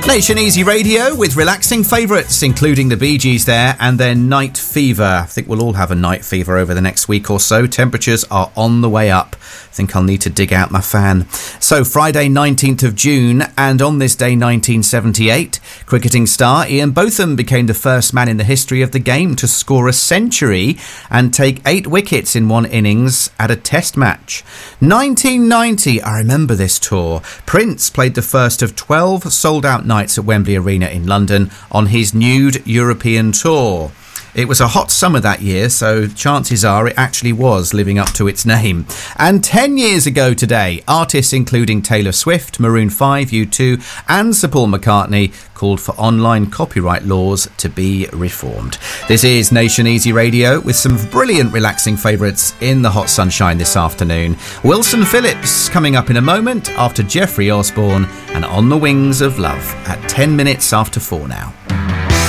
Nation Easy Radio with relaxing favourites, including the Bee Gees there and their Night Fever. I think we'll all have a night fever over the next week or so. Temperatures are on the way up. I think I'll need to dig out my fan. So Friday 19th of June, and on this day 1978, cricketing star Ian Botham became the first man in the history of the game to score a century and take 8 wickets in one innings at a test match. 1990, I remember this tour. Prince played the first of 12 sold-out nights at Wembley Arena in London on his nude European tour. It was a hot summer that year, so chances are it actually was living up to its name. And 10 years ago today, artists including Taylor Swift, Maroon 5, U2 and Sir Paul McCartney called for online copyright laws to be reformed. This is Nation Easy Radio with some brilliant relaxing favourites in the hot sunshine this afternoon. Wilson Phillips coming up in a moment after Jeffrey Osborne and On the Wings of Love at 10 minutes after 4 now.